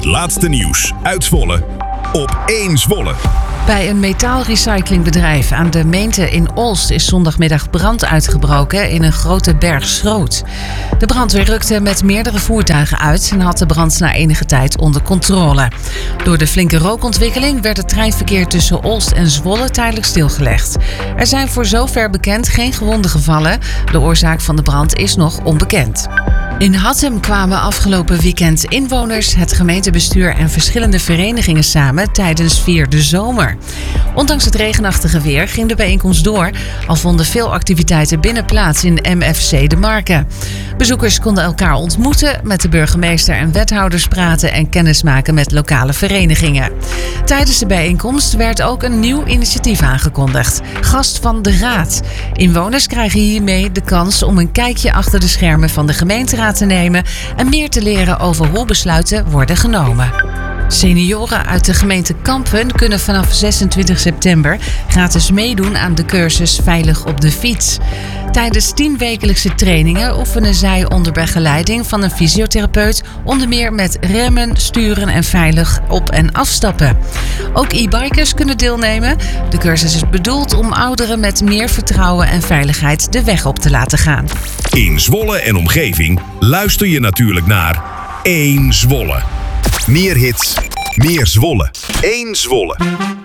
Het laatste nieuws uit Zwolle op 1 Zwolle. Bij een metaalrecyclingbedrijf aan de Meente in Olst is zondagmiddag brand uitgebroken in een grote berg schroot. De brandweer rukte met meerdere voertuigen uit en had de brand na enige tijd onder controle. Door de flinke rookontwikkeling werd het treinverkeer tussen Olst en Zwolle tijdelijk stilgelegd. Er zijn voor zover bekend geen gewonden gevallen. De oorzaak van de brand is nog onbekend. In Hattem kwamen afgelopen weekend inwoners, het gemeentebestuur en verschillende verenigingen samen tijdens Vier de Zomer. Ondanks het regenachtige weer ging de bijeenkomst door, al vonden veel activiteiten binnen plaats in MFC De Marken. Bezoekers konden elkaar ontmoeten, met de burgemeester en wethouders praten en kennismaken met lokale verenigingen. Tijdens de bijeenkomst werd ook een nieuw initiatief aangekondigd, Gast van de Raad. Inwoners krijgen hiermee de kans om een kijkje achter de schermen van de gemeenteraad te nemen en meer te leren over hoe besluiten worden genomen. Senioren uit de gemeente Kampen kunnen vanaf 26 september gratis meedoen aan de cursus Veilig op de fiets. Tijdens 10 wekelijkse trainingen oefenen zij onder begeleiding van een fysiotherapeut onder meer met remmen, sturen en veilig op- en afstappen. Ook e-bikers kunnen deelnemen. De cursus is bedoeld om ouderen met meer vertrouwen en veiligheid de weg op te laten gaan. In Zwolle en omgeving luister je natuurlijk naar 1 Zwolle. Meer hits, meer Zwolle. 1 Zwolle.